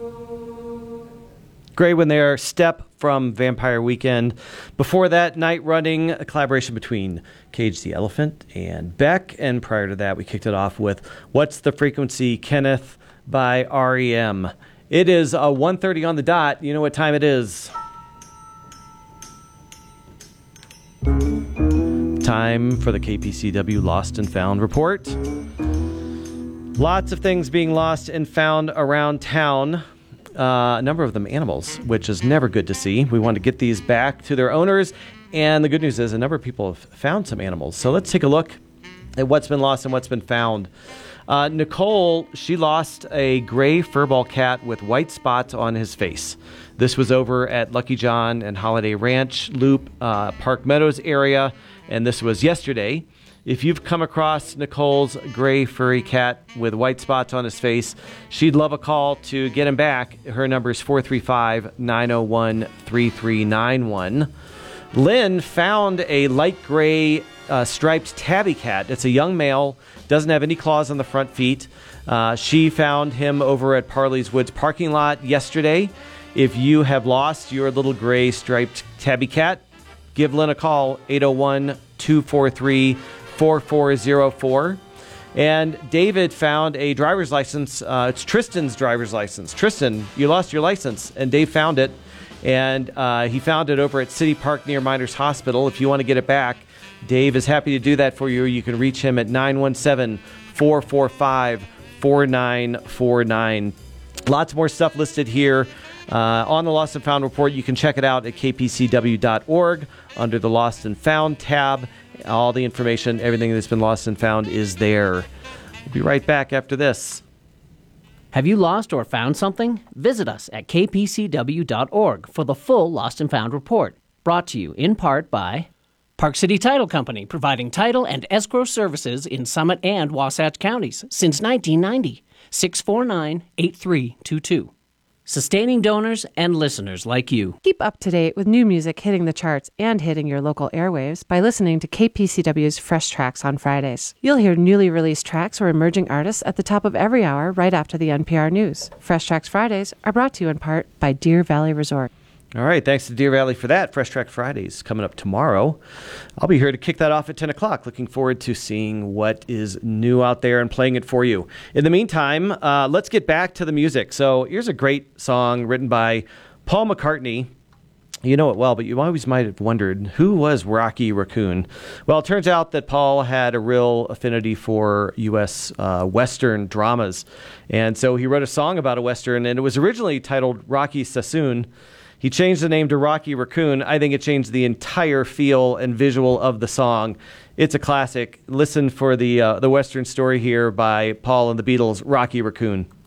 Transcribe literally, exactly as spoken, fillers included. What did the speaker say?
Great When There, Step from Vampire Weekend. Before that, Night Running, a collaboration between Cage the Elephant and Beck. And prior to that, we kicked it off with What's the Frequency, Kenneth by R E M. It is uh, one thirty on the dot. You know what time it is. Time for the K P C W Lost and Found report. Lots of things being lost and found around town. Uh, a number of them animals, which is never good to see. We want to get these back to their owners. And the good news is a number of people have found some animals. So let's take a look at what's been lost and what's been found. Uh, Nicole, she lost a gray furball cat with white spots on his face. This was over at Lucky John and Holiday Ranch Loop, uh, Park Meadows area. And this was yesterday. If you've come across Nicole's gray furry cat with white spots on his face, she'd love a call to get him back. Her number is four three five, nine oh one, three three nine one. Lynn found a light gray uh, striped tabby cat. It's a young male, doesn't have any claws on the front feet. Uh, she found him over at Parley's Woods parking lot yesterday. If you have lost your little gray striped tabby cat, give Lynn a call, eight oh one, two four three, four four zero four. And David found a driver's license. Uh, it's Tristan's driver's license. Tristan, you lost your license, and Dave found it. And uh, he found it over at City Park near Miners Hospital. If you want to get it back, Dave is happy to do that for you. You can reach him at nine one seven, four four five, four nine four nine. Lots more stuff listed here uh, on the Lost and Found report. You can check it out at k p c w dot org under the Lost and Found tab. All the information, everything that's been lost and found is there. We'll be right back after this. Have you lost or found something? Visit us at k p c w dot org for the full Lost and Found report. Brought to you in part by Park City Title Company, providing title and escrow services in Summit and Wasatch counties since nineteen ninety. six four nine, eight three two two. Sustaining donors and listeners like you. Keep up to date with new music hitting the charts and hitting your local airwaves by listening to K P C W's Fresh Tracks on Fridays. You'll hear newly released tracks or emerging artists at the top of every hour right after the N P R News. Fresh Tracks Fridays are brought to you in part by Deer Valley Resort. All right, thanks to Deer Valley for that. Fresh Track Fridays coming up tomorrow. I'll be here to kick that off at ten o'clock. Looking forward to seeing what is new out there and playing it for you. In the meantime, uh, let's get back to the music. So here's a great song written by Paul McCartney. You know it well, but you always might have wondered, who was Rocky Raccoon? Well, it turns out that Paul had a real affinity for U S uh, Western dramas. And so he wrote a song about a Western, and it was originally titled Rocky Sassoon. He changed the name to Rocky Raccoon. I think it changed the entire feel and visual of the song. It's a classic. Listen for the uh, the Western story here by Paul and the Beatles, Rocky Raccoon.